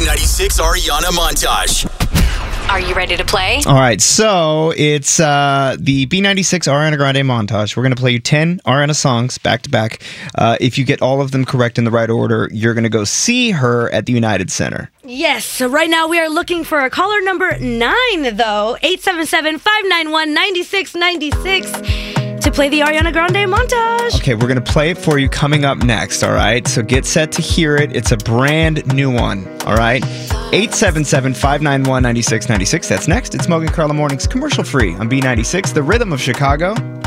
B96 Ariana montage. Are you ready to play? All right, so it's the B96 Ariana Grande montage. We're going to play you 10 Ariana songs back to back. If you get all of them correct in the right order, you're going to go see her at the United Center. Yes, so right now we are looking for a caller number 9, though. 877-591-9696 to play the Ariana Grande montage. Okay, we're going to play it for you coming up next, all right? So get set to hear it. It's a brand new one, all right? 877-591-9696. That's next. It's Mo and Carla Mornings, commercial free on B96, the rhythm of Chicago.